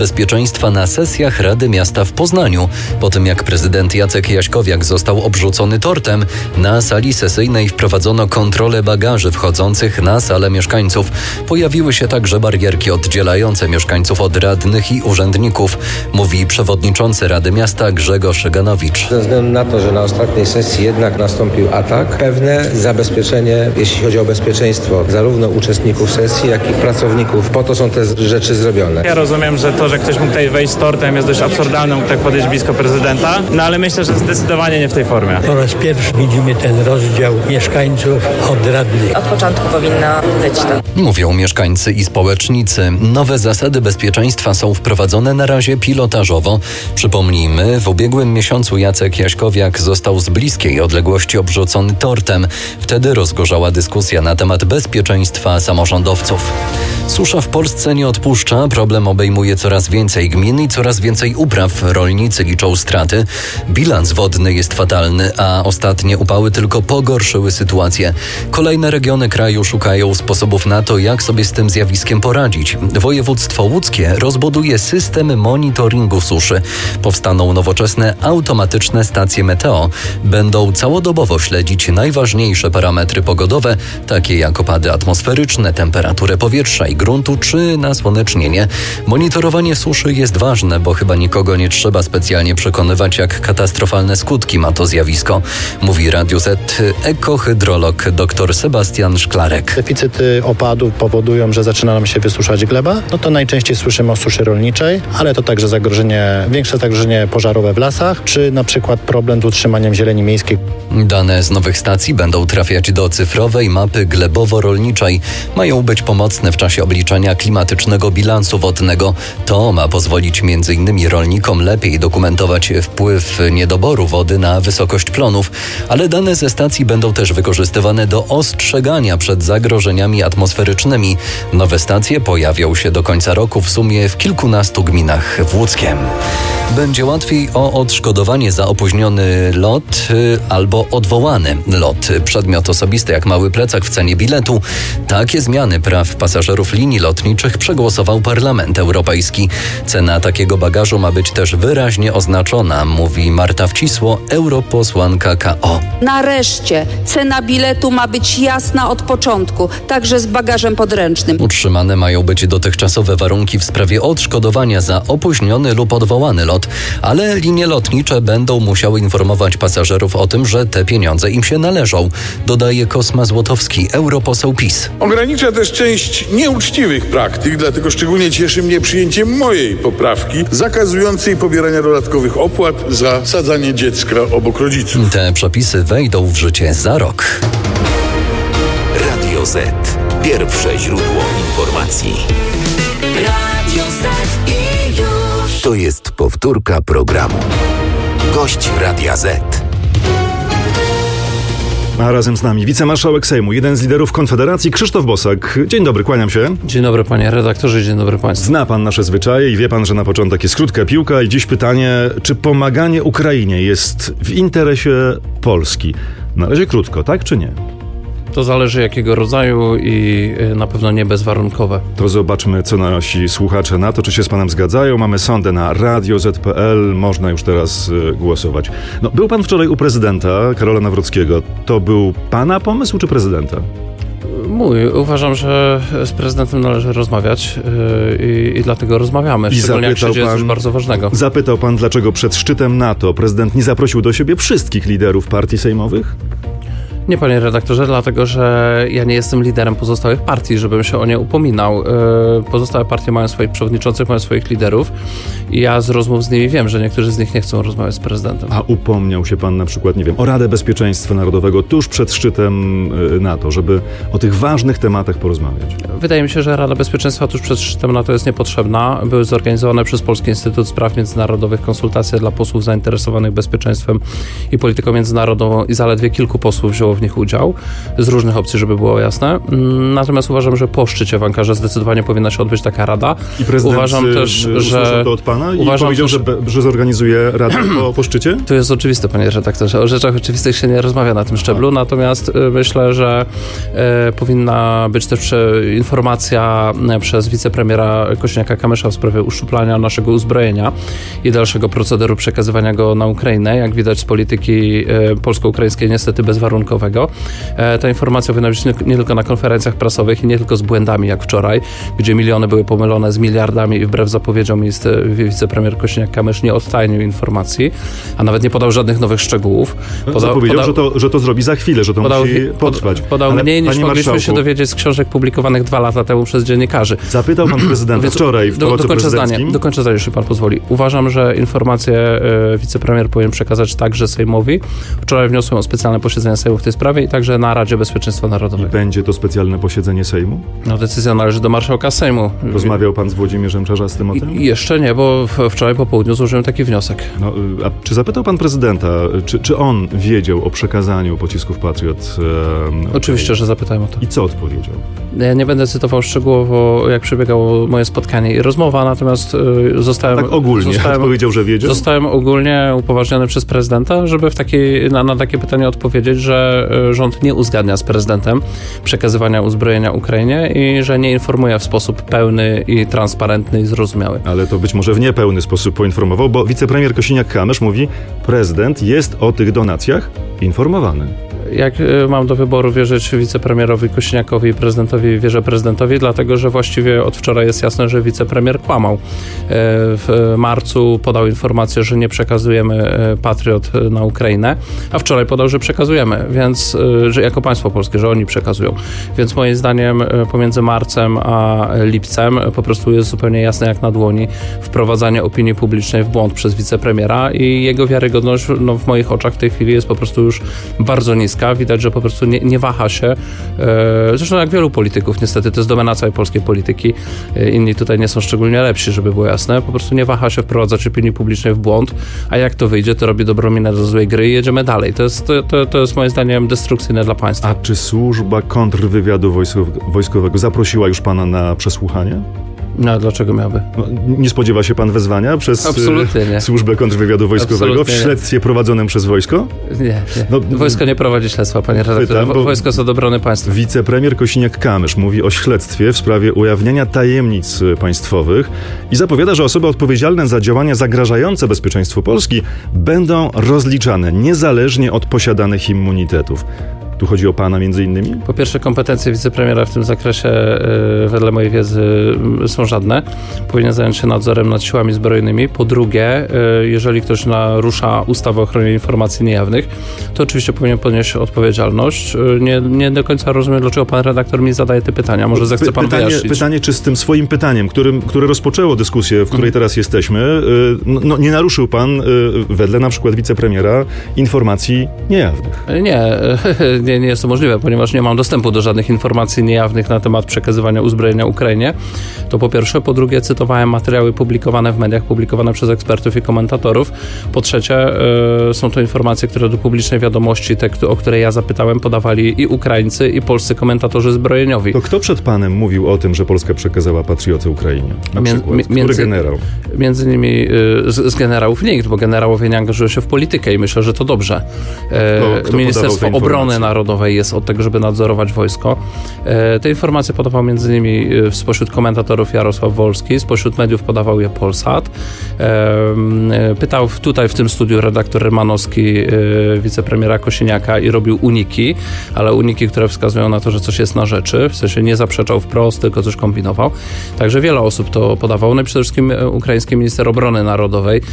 Bezpieczeństwa na sesjach Rady Miasta w Poznaniu. Po tym jak prezydent Jacek Jaśkowiak został obrzucony tortem, na sali sesyjnej wprowadzono kontrolę bagaży wchodzących na salę mieszkańców. Pojawiły się także barierki oddzielające mieszkańców od radnych i urzędników, mówi przewodniczący Rady Miasta Grzegorz Ganowicz. Ze względu na to, że na ostatniej sesji jednak nastąpił atak, pewne zabezpieczenie, jeśli chodzi o bezpieczeństwo zarówno uczestników sesji, jak i pracowników, po to są te rzeczy zrobione. Ja rozumiem, że to, że ktoś mógł tutaj wejść z tortem, jest dość absurdalne, mógł tak podejść blisko prezydenta, no ale myślę, że zdecydowanie nie w tej formie. Po raz pierwszy widzimy ten rozdział mieszkańców od radnych. Od początku powinno być to. Mówią mieszkańcy i społecznicy. Nowe zasady bezpieczeństwa są wprowadzone na razie pilotażowo. Przypomnijmy, w ubiegłym miesiącu Jacek Jaśkowiak został z bliskiej odległości obrzucony tortem. Wtedy rozgorzała dyskusja na temat bezpieczeństwa samorządowców. Susza w Polsce nie odpuszcza. Problem obejmuje coraz więcej gmin i coraz więcej upraw. Rolnicy liczą straty. Bilans wodny jest fatalny, a ostatnie upały tylko pogorszyły sytuację. Kolejne regiony kraju szukają sposobów na to, jak sobie z tym zjawiskiem poradzić. Województwo łódzkie rozbuduje system monitoringu suszy. Powstaną nowoczesne, automatyczne stacje meteo. Będą całodobowo śledzić najważniejsze parametry pogodowe, takie jak opady atmosferyczne, temperaturę powietrza i gruntu czy nasłonecznienie. Monitorowanie suszy jest ważne, bo chyba nikogo nie trzeba specjalnie przekonywać, jak katastrofalne skutki ma to zjawisko, mówi Radiu Z ekohydrolog dr Sebastian Szklarek. Deficyty opadów powodują, że zaczyna nam się wysuszać gleba. No to najczęściej słyszymy o suszy rolniczej, ale to także większe zagrożenie pożarowe w lasach, czy na przykład problem z utrzymaniem zieleni miejskiej. Dane z nowych stacji będą trafiać do cyfrowej mapy glebowo-rolniczej. Mają być pomocne w czasie obliczania klimatycznego bilansu wodnego. To ma pozwolić m.in. rolnikom lepiej dokumentować wpływ niedoboru wody na wysokość plonów, ale dane ze stacji będą też wykorzystywane do ostrzegania przed zagrożeniami atmosferycznymi. Nowe stacje pojawią się do końca roku w sumie w kilkunastu gminach w Łódzkiem. Będzie łatwiej o odszkodowanie za opóźniony lot albo odwołany lot. Przedmiot osobisty jak mały plecak w cenie biletu. Takie zmiany praw pasażerów linii lotniczych przegłosował Parlament Europejski. Cena takiego bagażu ma być też wyraźnie oznaczona, mówi Marta Wcisło, europosłanka KO. Nareszcie cena biletu ma być jasna od początku, także z bagażem podręcznym. Utrzymane mają być dotychczasowe warunki w sprawie odszkodowania za opóźniony lub odwołany lot, ale linie lotnicze będą musiały informować pasażerów o tym, że te pieniądze im się należą, dodaje Kosma Złotowski, europoseł PiS. Ogranicza też część nieuczciwych praktyk, dlatego szczególnie cieszy mnie przyjęcie mojej poprawki zakazującej pobierania dodatkowych opłat za sadzanie dziecka obok rodziców. Te przepisy wejdą w życie za rok. Radio Z. Pierwsze źródło informacji. Radio Z i już. To jest powtórka programu. Gość Radia Z. A razem z nami wicemarszałek Sejmu, jeden z liderów Konfederacji, Krzysztof Bosak. Dzień dobry, kłaniam się. Dzień dobry panie redaktorze, dzień dobry państwu. Zna pan nasze zwyczaje i wie pan, że na początek jest krótka piłka i dziś pytanie, czy pomaganie Ukrainie jest w interesie Polski? Na razie krótko, tak czy nie? To zależy jakiego rodzaju i na pewno nie bezwarunkowe. To zobaczmy, co nasi słuchacze na to, czy się z panem zgadzają. Mamy sondę na radioz.pl, można już teraz głosować. No, był pan wczoraj u prezydenta Karola Nawrockiego. To był pana pomysł, czy prezydenta? Mój. Uważam, że z prezydentem należy rozmawiać i dlatego rozmawiamy, szczególnie jak się dzieje coś bardzo ważnego. Zapytał pan, dlaczego przed szczytem NATO prezydent nie zaprosił do siebie wszystkich liderów partii sejmowych? Nie, panie redaktorze, dlatego, że ja nie jestem liderem pozostałych partii, żebym się o nie upominał. Pozostałe partie mają swoich przewodniczących, mają swoich liderów i ja z rozmów z nimi wiem, że niektórzy z nich nie chcą rozmawiać z prezydentem. A upomniał się pan na przykład, nie wiem, o Radę Bezpieczeństwa Narodowego tuż przed szczytem NATO, żeby o tych ważnych tematach porozmawiać? Wydaje mi się, że Rada Bezpieczeństwa tuż przed szczytem NATO jest niepotrzebna. Były zorganizowane przez Polski Instytut Spraw Międzynarodowych konsultacje dla posłów zainteresowanych bezpieczeństwem i polityką międzynarodową i zaledwie kilku posłów wzięło brało w nich udział, z różnych opcji, żeby było jasne. Natomiast uważam, że po szczycie w Ankarze zdecydowanie powinna się odbyć taka rada. I prezydent uważam też, że to od pana i powiedział, że zorganizuje radę po szczycie? To jest oczywiste, panie redaktorze. O rzeczach oczywistych się nie rozmawia na tym szczeblu, natomiast myślę, że powinna być też informacja przez wicepremiera Kosiniaka-Kamysza w sprawie uszczuplania naszego uzbrojenia i dalszego procederu przekazywania go na Ukrainę, jak widać z polityki polsko-ukraińskiej niestety bezwarunkowego. Ta informacja powinna być nie tylko na konferencjach prasowych i nie tylko z błędami jak wczoraj, gdzie miliony były pomylone z miliardami i wbrew zapowiedziom wicepremier Kosiniak-Kamysz nie odtajnił informacji, a nawet nie podał żadnych nowych szczegółów. Zapowiedział, że to zrobi za chwilę, że to musi potrwać. Podał mniej niż mogliśmy się dowiedzieć z książek publikowanych 2 lata temu przez dziennikarzy. Zapytał pan prezydenta wczoraj w Pałacu Prezydenckim. Dokończę zdanie, jeśli pan pozwoli. Uważam, że informację wicepremier powinien przekazać także Sejmowi. Wczoraj wniosłem o specjalne posiedzenie Sejmu w tej sprawie i także na Radzie Bezpieczeństwa Narodowego. I będzie to specjalne posiedzenie Sejmu? No, decyzja należy do marszałka Sejmu. Rozmawiał pan z Włodzimierzem Czarzastym o tym? Jeszcze nie, bo wczoraj po południu złożyłem taki wniosek. No, a czy zapytał pan prezydenta, czy on wiedział o przekazaniu pocisków Patriot? Oczywiście, że zapytałem o to. I co odpowiedział? Ja nie będę cytował szczegółowo, jak przebiegało moje spotkanie i rozmowa, natomiast zostałem... Tak ogólnie odpowiedział, że wiedział? Zostałem ogólnie upoważniony przez prezydenta, żeby na takie pytanie odpowiedzieć, że rząd nie uzgadnia z prezydentem przekazywania uzbrojenia Ukrainie i że nie informuje w sposób pełny i transparentny i zrozumiały. Ale to być może w niepełny sposób poinformował, bo wicepremier Kosiniak-Kamysz mówi, prezydent jest o tych donacjach informowany. Jak mam do wyboru wierzyć wicepremierowi Kosiniakowi i prezydentowi, wierzę prezydentowi, dlatego że właściwie od wczoraj jest jasne, że wicepremier kłamał. W marcu podał informację, że nie przekazujemy Patriot na Ukrainę, a wczoraj podał, że przekazujemy, więc że jako państwo polskie, że oni przekazują. Więc moim zdaniem pomiędzy marcem a lipcem po prostu jest zupełnie jasne jak na dłoni wprowadzanie opinii publicznej w błąd przez wicepremiera i jego wiarygodność w moich oczach w tej chwili jest po prostu już bardzo niska. Widać, że po prostu nie waha się. Zresztą jak wielu polityków, niestety to jest domena całej polskiej polityki. Inni tutaj nie są szczególnie lepsi, żeby było jasne. Po prostu nie waha się wprowadzać opinii publicznej w błąd, a jak to wyjdzie, to robi dobrą minę do złej gry i jedziemy dalej. To jest moim zdaniem destrukcyjne dla państwa. A czy służba kontrwywiadu wojskowego zaprosiła już pana na przesłuchanie? No, dlaczego miałby? No, nie spodziewa się pan wezwania przez służbę kontrwywiadu wojskowego Absolutnie w śledztwie prowadzonym przez wojsko? Nie. No, wojsko nie prowadzi śledztwa, panie redaktorze. Wojsko jest od obrony państwa. Wicepremier Kosiniak-Kamysz mówi o śledztwie w sprawie ujawniania tajemnic państwowych i zapowiada, że osoby odpowiedzialne za działania zagrażające bezpieczeństwu Polski będą rozliczane niezależnie od posiadanych immunitetów. Tu chodzi o pana między innymi? Po pierwsze, kompetencje wicepremiera w tym zakresie wedle mojej wiedzy są żadne. Powinien zająć się nadzorem nad siłami zbrojnymi. Po drugie, jeżeli ktoś narusza ustawę o ochronie informacji niejawnych, to oczywiście powinien ponieść odpowiedzialność. Nie do końca rozumiem, dlaczego pan redaktor mi zadaje te pytania. Może zechce pan wyjaśnić. Pytanie, czy z tym swoim pytaniem, które rozpoczęło dyskusję, w której teraz jesteśmy, nie naruszył pan, wedle na przykład wicepremiera, informacji niejawnych? Nie jest to możliwe, ponieważ nie mam dostępu do żadnych informacji niejawnych na temat przekazywania uzbrojenia Ukrainie. To po pierwsze. Po drugie, cytowałem materiały publikowane w mediach, publikowane przez ekspertów i komentatorów. Po trzecie, są to informacje, które do publicznej wiadomości, te, o które ja zapytałem, podawali i Ukraińcy, i polscy komentatorzy zbrojeniowi. To kto przed panem mówił o tym, że Polska przekazała Patrioty Ukrainie? Na przykład? Który generał? Między innymi z generałów nikt, bo generałowie nie angażują się w politykę i myślę, że to dobrze. Kto Ministerstwo Obrony Narodowej jest od tego, żeby nadzorować wojsko. Te informacje podawał między innymi spośród komentatorów Jarosław Wolski, spośród mediów podawał je Polsat. Pytał tutaj w tym studiu redaktor Rymanowski wicepremiera Kosiniaka i robił uniki, ale uniki, które wskazują na to, że coś jest na rzeczy, w sensie nie zaprzeczał wprost, tylko coś kombinował. Także wiele osób to podawało. No i przede wszystkim ukraiński minister obrony narodowej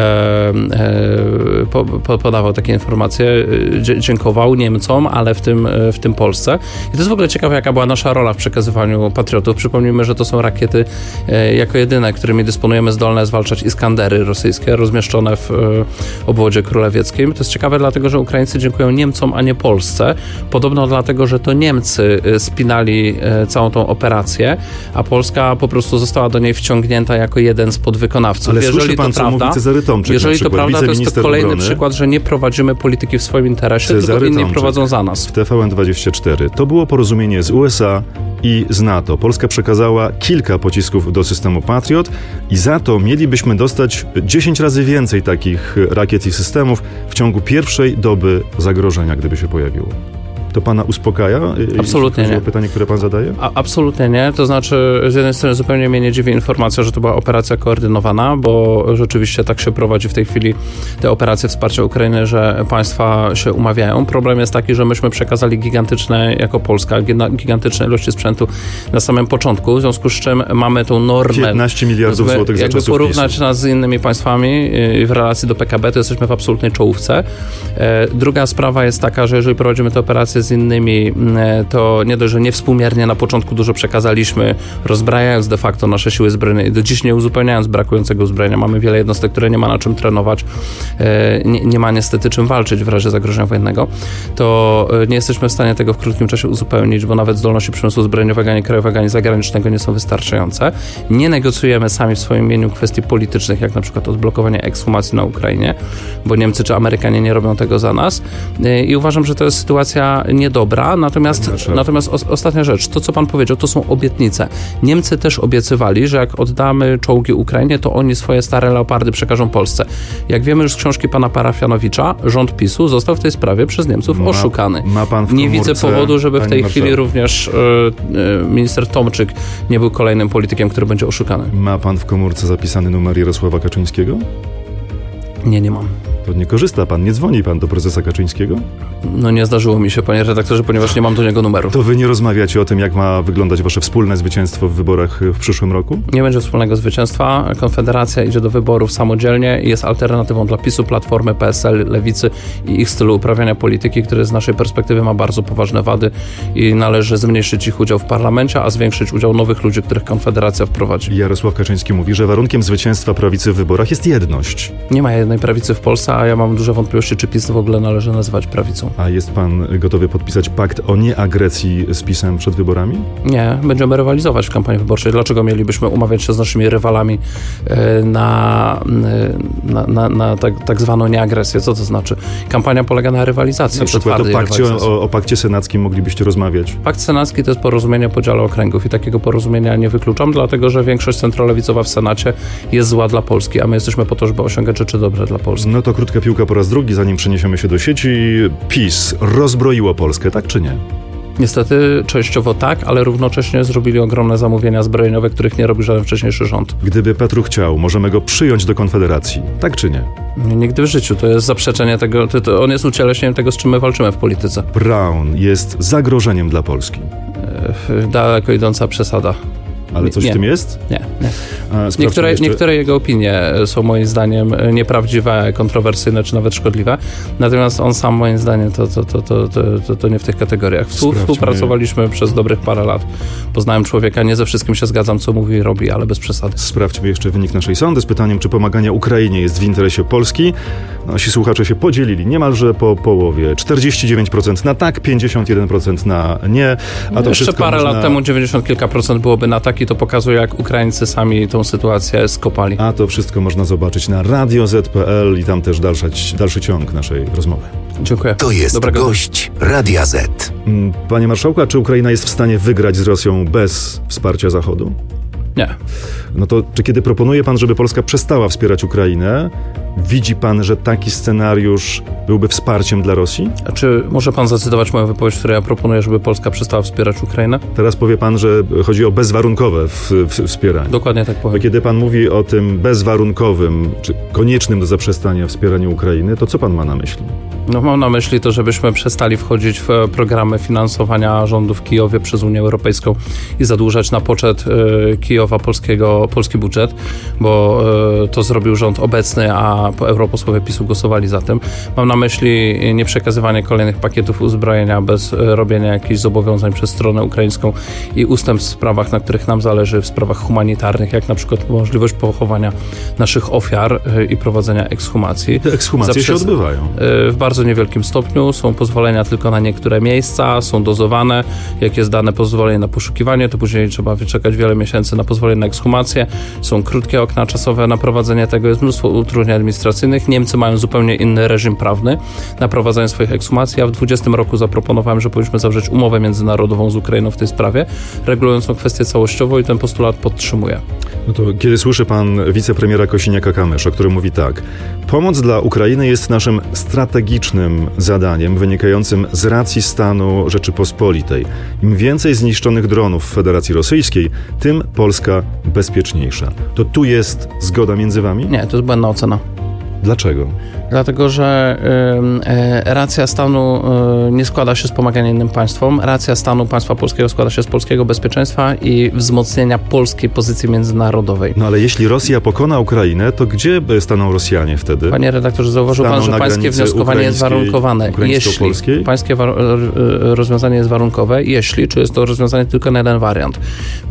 podawał takie informacje, dziękował Niemcom, ale w tym Polsce. I to jest w ogóle ciekawe, jaka była nasza rola w przekazywaniu Patriotów. Przypomnijmy, że to są rakiety jako jedyne, którymi dysponujemy, zdolne zwalczać Iskandery rosyjskie, rozmieszczone w obwodzie królewieckim. To jest ciekawe, dlatego że Ukraińcy dziękują Niemcom, a nie Polsce. Podobno dlatego, że to Niemcy spinali całą tą operację, a Polska po prostu została do niej wciągnięta jako jeden z podwykonawców. Ale jeżeli pan, to prawda, jeżeli to prawda, to jest to kolejny przykład, że nie prowadzimy polityki w swoim interesie, tylko inni prowadzą za za nas. W TVN24 to było porozumienie z USA i z NATO. Polska przekazała kilka pocisków do systemu Patriot i za to mielibyśmy dostać 10 razy więcej takich rakiet i systemów w ciągu pierwszej doby zagrożenia, gdyby się pojawiło. To pana uspokaja? Absolutnie nie. Pytanie, które pan zadaje? Absolutnie nie. To znaczy, z jednej strony zupełnie mnie nie dziwi informacja, że to była operacja koordynowana, bo rzeczywiście tak się prowadzi w tej chwili te operacje wsparcia Ukrainy, że państwa się umawiają. Problem jest taki, że myśmy przekazali jako Polska, gigantyczne ilości sprzętu na samym początku, w związku z czym mamy tą normę. 15 miliardów złotych za czasów porównać PiS-u. nas z innymi państwami w relacji do PKB, to jesteśmy w absolutnej czołówce. Druga sprawa jest taka, że jeżeli prowadzimy te operacje z innymi, to nie dość, że niewspółmiernie na początku dużo przekazaliśmy, rozbrajając de facto nasze siły zbrojne i do dziś nie uzupełniając brakującego uzbrojenia. Mamy wiele jednostek, które nie ma na czym trenować, nie ma niestety czym walczyć w razie zagrożenia wojennego, to nie jesteśmy w stanie tego w krótkim czasie uzupełnić, bo nawet zdolności przemysłu zbrojeniowego, ani krajowego, ani zagranicznego nie są wystarczające. Nie negocjujemy sami w swoim imieniu kwestii politycznych, jak na przykład odblokowanie ekshumacji na Ukrainie, bo Niemcy czy Amerykanie nie robią tego za nas i uważam, że to jest sytuacja niedobra, natomiast ostatnia rzecz, to co pan powiedział, to są obietnice. Niemcy też obiecywali, że jak oddamy czołgi Ukrainie, to oni swoje stare Leopardy przekażą Polsce. Jak wiemy już z książki pana Parafianowicza, rząd PiS-u został w tej sprawie przez Niemców oszukany. Ma pan w nie widzę powodu, żeby w tej chwili również minister Tomczyk nie był kolejnym politykiem, który będzie oszukany. Ma pan w komórce zapisany numer Jarosława Kaczyńskiego? Nie mam. To nie korzysta pan, nie dzwoni pan do prezesa Kaczyńskiego? No nie zdarzyło mi się, panie redaktorze, ponieważ nie mam do niego numeru. To wy nie rozmawiacie o tym, jak ma wyglądać wasze wspólne zwycięstwo w wyborach w przyszłym roku? Nie będzie wspólnego zwycięstwa. Konfederacja idzie do wyborów samodzielnie i jest alternatywą dla PiS-u, Platformy, PSL, Lewicy i ich stylu uprawiania polityki, który z naszej perspektywy ma bardzo poważne wady i należy zmniejszyć ich udział w parlamencie, a zwiększyć udział nowych ludzi, których Konfederacja wprowadzi. Jarosław Kaczyński mówi, że warunkiem zwycięstwa prawicy w wyborach jest jedność. Nie ma jednej prawicy w Polsce, a ja mam duże wątpliwości, czy PiS w ogóle należy nazywać prawicą. A jest pan gotowy podpisać pakt o nieagresji z PiS-em przed wyborami? Nie, będziemy rywalizować w kampanii wyborczej. Dlaczego mielibyśmy umawiać się z naszymi rywalami na tak zwaną nieagresję? Co to znaczy? Kampania polega na rywalizacji. Na przykład o pakcie senackim moglibyście rozmawiać. Pakt senacki to jest porozumienie o podziale okręgów i takiego porozumienia nie wykluczam, dlatego że większość centrolewicowa w Senacie jest zła dla Polski, a my jesteśmy po to, żeby osiągać rzeczy dobre dla Polski. No to krótka piłka po raz drugi, zanim przeniesiemy się do sieci. PiS rozbroiło Polskę, tak czy nie? Niestety częściowo tak, ale równocześnie zrobili ogromne zamówienia zbrojeniowe, których nie robi żaden wcześniejszy rząd. Gdyby Petru chciał, możemy go przyjąć do Konfederacji, tak czy nie? Nigdy w życiu. To jest zaprzeczenie tego, on jest ucieleśnieniem tego, z czym my walczymy w polityce. Braun jest zagrożeniem dla Polski. Daleko idąca przesada. Ale coś w tym jest? Nie. Niektóre jego opinie są moim zdaniem nieprawdziwe, kontrowersyjne czy nawet szkodliwe. Natomiast on sam moim zdaniem to nie w tych kategoriach. Współpracowaliśmy przez dobrych parę lat. Poznałem człowieka, nie ze wszystkim się zgadzam, co mówi i robi, ale bez przesady. Sprawdźmy jeszcze wynik naszej sondy z pytaniem, czy pomaganie Ukrainie jest w interesie Polski. Nasi słuchacze się podzielili niemalże po połowie. 49% na tak, 51% na nie. A to jeszcze parę lat temu 90 kilka procent byłoby na tak i to pokazuje, jak Ukraińcy sami tą sytuację skopali. A to wszystko można zobaczyć na radio.z.pl i tam też dalszy ciąg naszej rozmowy. Dziękuję. To jest gość Radia Z. Panie marszałku, a czy Ukraina jest w stanie wygrać z Rosją bez wsparcia Zachodu? Nie. No to czy kiedy proponuje pan, żeby Polska przestała wspierać Ukrainę, widzi pan, że taki scenariusz byłby wsparciem dla Rosji? A czy może pan zacytować moją wypowiedź, w której ja proponuję, żeby Polska przestała wspierać Ukrainę? Teraz powie pan, że chodzi o bezwarunkowe wspieranie. Dokładnie tak powiem. Kiedy pan mówi o tym bezwarunkowym, czy koniecznym do zaprzestania wspieraniu Ukrainy, to co pan ma na myśli? No mam na myśli to, żebyśmy przestali wchodzić w programy finansowania rządu w Kijowie przez Unię Europejską i zadłużać na poczet Kijowa polski budżet, bo to zrobił rząd obecny, a europosłowie PiS-u głosowali za tym. Mam na myśli nieprzekazywanie kolejnych pakietów uzbrojenia bez robienia jakichś zobowiązań przez stronę ukraińską i ustępstw w sprawach, na których nam zależy, w sprawach humanitarnych, jak na przykład możliwość pochowania naszych ofiar i prowadzenia ekshumacji. Te ekshumacje się odbywają. W bardzo niewielkim stopniu. Są pozwolenia tylko na niektóre miejsca, są dozowane. Jak jest dane pozwolenie na poszukiwanie, to później trzeba wyczekać wiele miesięcy na pozwolenie na ekshumację. Są krótkie okna czasowe na prowadzenie tego. Jest mnóstwo utrudnień administracyjnych. Niemcy mają zupełnie inny reżim prawny na prowadzenie swoich ekshumacji. Ja w 2020 roku zaproponowałem, że powinniśmy zawrzeć umowę międzynarodową z Ukrainą w tej sprawie, regulującą kwestię całościowo i ten postulat podtrzymuję. No to kiedy słyszy pan wicepremiera Kosiniaka-Kamysza, który mówi tak: pomoc dla Ukrainy jest naszym strategicznym zadaniem wynikającym z racji stanu Rzeczypospolitej. Im więcej zniszczonych dronów w Federacji Rosyjskiej, tym Polska bezpieczniejsza. To tu jest zgoda między wami? Nie, to jest błędna ocena. Dlaczego? Dlatego, że racja stanu nie składa się z pomagania innym państwom. Racja stanu państwa polskiego składa się z polskiego bezpieczeństwa i wzmocnienia polskiej pozycji międzynarodowej. No ale jeśli Rosja pokona Ukrainę, to gdzie staną Rosjanie wtedy? Panie redaktorze, zauważył pan, że pańskie wnioskowanie jest warunkowane. Jeśli pańskie rozwiązanie jest warunkowe, czy jest to rozwiązanie tylko na jeden wariant. My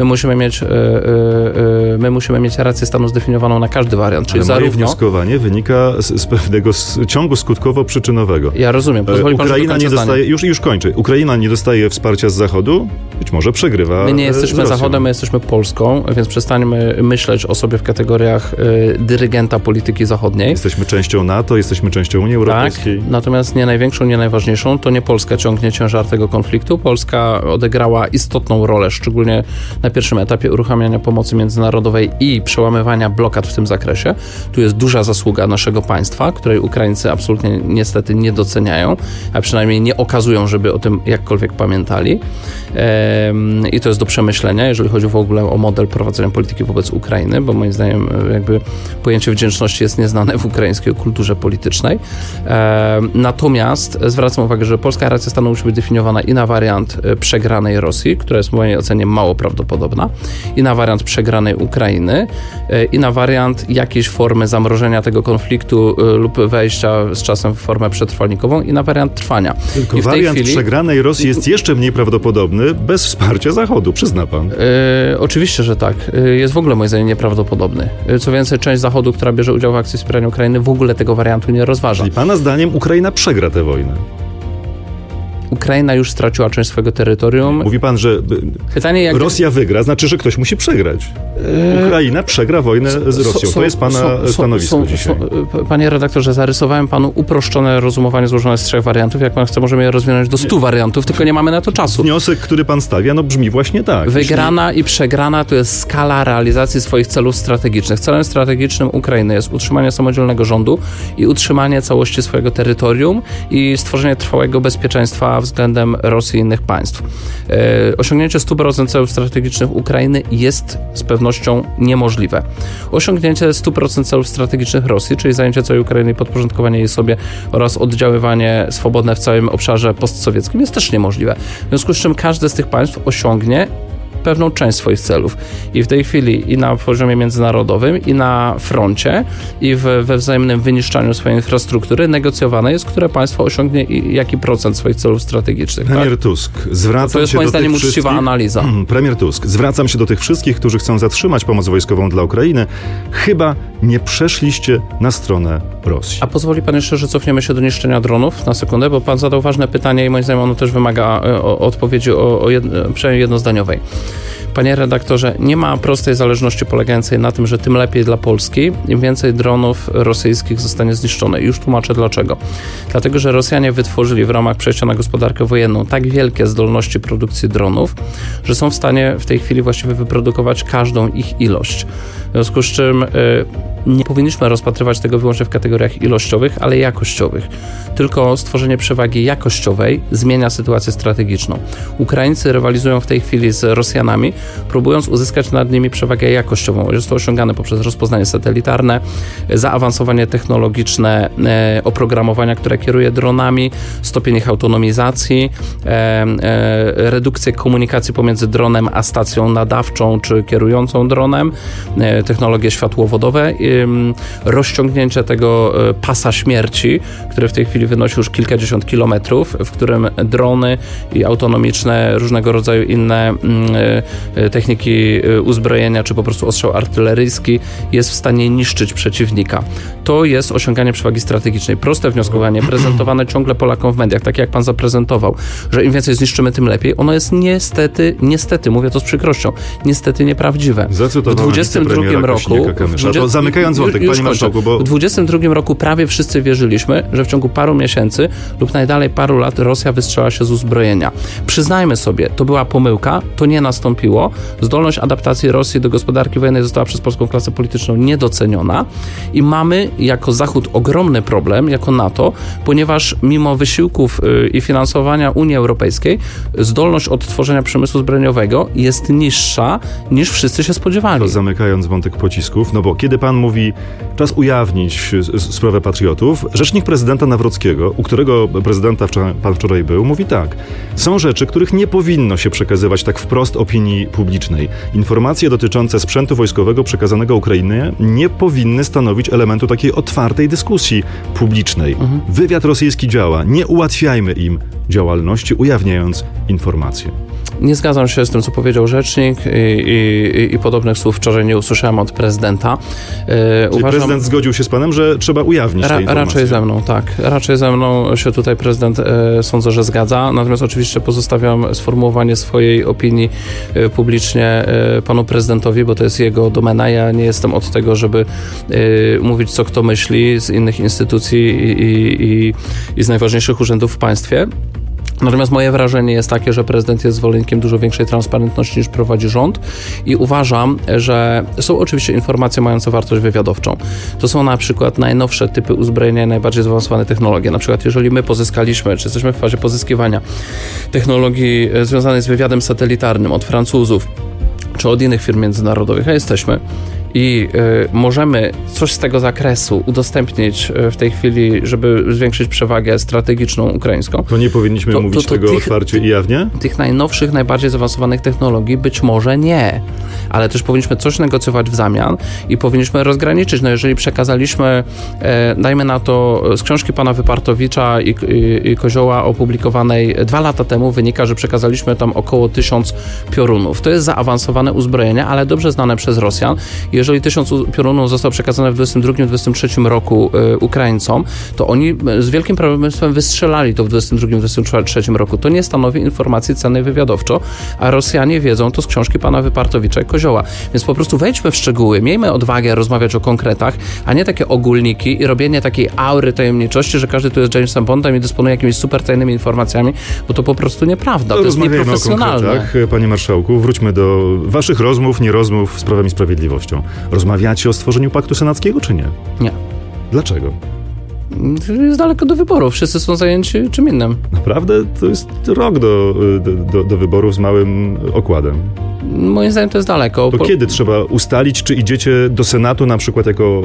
musimy mieć rację stanu zdefiniowaną na każdy wariant. Czyli ale moje wnioskowanie wynika z pewnego ciągu skutkowo-przyczynowego. Ja rozumiem. Ukraina nie dostaje, już kończę. Ukraina nie dostaje wsparcia z Zachodu, być może przegrywa. My nie jesteśmy Zachodem, my jesteśmy Polską, więc przestańmy myśleć o sobie w kategoriach dyrygenta polityki zachodniej. Jesteśmy częścią NATO, jesteśmy częścią Unii Europejskiej. Tak, natomiast nie największą, nie najważniejszą. To nie Polska ciągnie ciężar tego konfliktu. Polska odegrała istotną rolę, szczególnie na pierwszym etapie uruchamiania pomocy międzynarodowej i przełamywania blokad w tym zakresie. Tu jest duża zasługa naszego państwa, której Ukraińcy absolutnie niestety nie doceniają, a przynajmniej nie okazują, żeby o tym jakkolwiek pamiętali. I to jest do przemyślenia, jeżeli chodzi w ogóle o model prowadzenia polityki wobec Ukrainy, bo moim zdaniem jakby pojęcie wdzięczności jest nieznane w ukraińskiej kulturze politycznej. Natomiast zwracam uwagę, że polska racja stanu musi być definiowana i na wariant przegranej Rosji, która jest w mojej ocenie mało prawdopodobna, i na wariant przegranej Ukrainy, i na wariant jakiejś formy zamrożenia tego konfliktu lub wejścia z czasem w formę przetrwalnikową, i na wariant trwania. Tylko wariant przegranej Rosji jest jeszcze mniej prawdopodobny bez wsparcia Zachodu, przyzna pan. Oczywiście, że tak. Jest w ogóle moim zdaniem nieprawdopodobny. Co więcej, część Zachodu, która bierze udział w akcji wspierania Ukrainy, w ogóle tego wariantu nie rozważa. Czyli pana zdaniem Ukraina przegra tę wojnę? Ukraina już straciła część swojego terytorium. Mówi pan, że Rosja wygra, znaczy, że ktoś musi przegrać. Ukraina przegra wojnę z Rosją. To jest pana stanowisko dzisiaj. Panie redaktorze, zarysowałem panu uproszczone rozumowanie złożone z 3 wariantów. Jak pan chce, możemy je rozwinąć do 100 wariantów, tylko nie mamy na to czasu. Wniosek, który pan stawia, brzmi właśnie tak. Wygrana i przegrana to jest skala realizacji swoich celów strategicznych. Celem strategicznym Ukrainy jest utrzymanie samodzielnego rządu i utrzymanie całości swojego terytorium i stworzenie trwałego bezpieczeństwa względem Rosji i innych państw. Osiągnięcie 100% celów strategicznych Ukrainy jest z pewnością niemożliwe. Osiągnięcie 100% celów strategicznych Rosji, czyli zajęcie całej Ukrainy i podporządkowanie jej sobie oraz oddziaływanie swobodne w całym obszarze postsowieckim jest też niemożliwe. W związku z czym każde z tych państw osiągnie pewną część swoich celów. I w tej chwili i na poziomie międzynarodowym, i na froncie, i we wzajemnym wyniszczaniu swojej infrastruktury negocjowane jest, które państwo osiągnie i jaki procent swoich celów strategicznych. Premier Tusk, zwracam się do tych wszystkich... To jest moim zdaniem uczciwa analiza. Premier Tusk, zwracam się do tych wszystkich, którzy chcą zatrzymać pomoc wojskową dla Ukrainy. Chyba nie przeszliście na stronę Rosji. A pozwoli pan jeszcze, że cofniemy się do niszczenia dronów na sekundę, bo pan zadał ważne pytanie i moim zdaniem ono też wymaga odpowiedzi przynajmniej jednozdaniowej. Panie redaktorze, nie ma prostej zależności polegającej na tym, że tym lepiej dla Polski, im więcej dronów rosyjskich zostanie zniszczone. Już tłumaczę dlaczego. Dlatego, że Rosjanie wytworzyli w ramach przejścia na gospodarkę wojenną tak wielkie zdolności produkcji dronów, że są w stanie w tej chwili właściwie wyprodukować każdą ich ilość. W związku z czym nie powinniśmy rozpatrywać tego wyłącznie w kategoriach ilościowych, ale jakościowych. Tylko stworzenie przewagi jakościowej zmienia sytuację strategiczną. Ukraińcy rywalizują w tej chwili z Rosjanami, próbując uzyskać nad nimi przewagę jakościową. Jest to osiągane poprzez rozpoznanie satelitarne, zaawansowanie technologiczne oprogramowania, które kieruje dronami, stopień ich autonomizacji, redukcję komunikacji pomiędzy dronem a stacją nadawczą czy kierującą dronem, technologie światłowodowe, rozciągnięcie tego pasa śmierci, który w tej chwili wynosi już kilkadziesiąt kilometrów, w którym drony i autonomiczne różnego rodzaju inne techniki uzbrojenia, czy po prostu ostrzał artyleryjski jest w stanie niszczyć przeciwnika. To jest osiąganie przewagi strategicznej. Proste wnioskowanie, prezentowane ciągle Polakom w mediach, tak jak pan zaprezentował, że im więcej zniszczymy, tym lepiej. Ono jest niestety, mówię to z przykrością, niestety nieprawdziwe. W 22 roku... zamykając wątek, panie marszałku, bo... W 2022 roku prawie wszyscy wierzyliśmy, że w ciągu paru miesięcy lub najdalej paru lat Rosja wystrzela się z uzbrojenia. Przyznajmy sobie, to była pomyłka, to nie nastąpiło. Zdolność adaptacji Rosji do gospodarki wojennej została przez polską klasę polityczną niedoceniona i mamy jako Zachód ogromny problem, jako NATO, ponieważ mimo wysiłków i finansowania Unii Europejskiej zdolność odtworzenia przemysłu zbrojeniowego jest niższa niż wszyscy się spodziewali. To zamykając wątek pocisków, no bo kiedy pan mówi, czas ujawnić sprawę patriotów, rzecznik prezydenta Nawrockiego, u którego prezydenta pan wczoraj był, mówi tak. Są rzeczy, których nie powinno się przekazywać tak wprost opinii publicznej. Informacje dotyczące sprzętu wojskowego przekazanego Ukrainie nie powinny stanowić elementu takiej otwartej dyskusji publicznej. Wywiad rosyjski działa. Nie ułatwiajmy im działalności, ujawniając informacje. Nie zgadzam się z tym, co powiedział rzecznik i podobnych słów wczoraj nie usłyszałem od prezydenta. Czyli prezydent zgodził się z panem, że trzeba ujawnić te informacje? Raczej ze mną, tak. Raczej ze mną się tutaj prezydent sądzę, że zgadza. Natomiast oczywiście pozostawiam sformułowanie swojej opinii publicznie panu prezydentowi, bo to jest jego domena. Ja nie jestem od tego, żeby mówić, co kto myśli z innych instytucji i z najważniejszych urzędów w państwie. Natomiast moje wrażenie jest takie, że prezydent jest zwolennikiem dużo większej transparentności niż prowadzi rząd i uważam, że są oczywiście informacje mające wartość wywiadowczą. To są na przykład najnowsze typy uzbrojenia i najbardziej zaawansowane technologie. Na przykład jeżeli my pozyskaliśmy, czy jesteśmy w fazie pozyskiwania technologii związanej z wywiadem satelitarnym od Francuzów, czy od innych firm międzynarodowych, a jesteśmy, i możemy coś z tego zakresu udostępnić w tej chwili, żeby zwiększyć przewagę strategiczną ukraińską. To nie powinniśmy mówić tego otwarcie i jawnie? Tych najnowszych, najbardziej zaawansowanych technologii być może nie, ale też powinniśmy coś negocjować w zamian i powinniśmy rozgraniczyć. No jeżeli przekazaliśmy, dajmy na to, z książki pana Wypartowicza i Kozioła opublikowanej 2 lata temu, wynika, że przekazaliśmy tam około 1000 piorunów. To jest zaawansowane uzbrojenie, ale dobrze znane przez Rosjan. Jeżeli 1000 piorunów zostało przekazane w 2022-2023 roku Ukraińcom, to oni z wielkim prawdopodobieństwem wystrzelali to w 2022-2023 roku. To nie stanowi informacji cennej wywiadowczo, a Rosjanie wiedzą to z książki pana Wypartowicza i Kozioła. Więc po prostu wejdźmy w szczegóły, miejmy odwagę rozmawiać o konkretach, a nie takie ogólniki i robienie takiej aury tajemniczości, że każdy tu jest Jamesem Bondem i dysponuje jakimiś super tajnymi informacjami, bo to po prostu nieprawda. To jest nieprofesjonalne. Panie marszałku, wróćmy do waszych rozmów, nie rozmów z Prawem i Sprawiedliwością. Rozmawiacie o stworzeniu paktu senackiego, czy nie? Nie. Dlaczego? Jest daleko do wyborów. Wszyscy są zajęci czym innym. Naprawdę? To jest rok do wyborów z małym okładem. Moim zdaniem to jest daleko. To kiedy trzeba ustalić, czy idziecie do Senatu na przykład jako